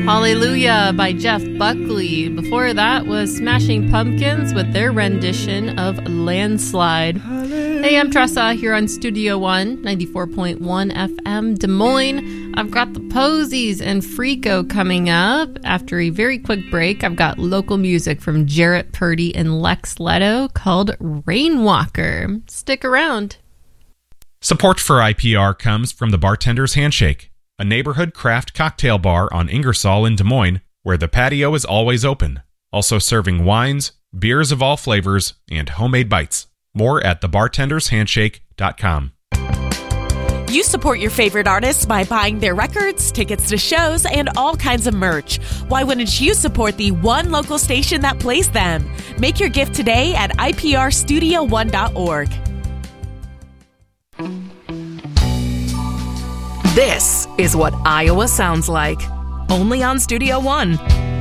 Hallelujah by Jeff Buckley. Before that was Smashing Pumpkins with their rendition of Landslide. Hey, I'm Tressa here on Studio One, 94.1 FM Des Moines. I've got the Posies and Freako coming up. After a very quick break, I've got local music from Jarrett Purdy and Lex Leto called Rainwalker. Stick around. Support for IPR comes from the Bartender's Handshake, a neighborhood craft cocktail bar on Ingersoll in Des Moines, where the patio is always open. Also serving wines, beers of all flavors, and homemade bites. More at thebartendershandshake.com. You support your favorite artists by buying their records, tickets to shows, and all kinds of merch. Why wouldn't you support the one local station that plays them? Make your gift today at iprstudio1.org. This is what Iowa sounds like, only on Studio One.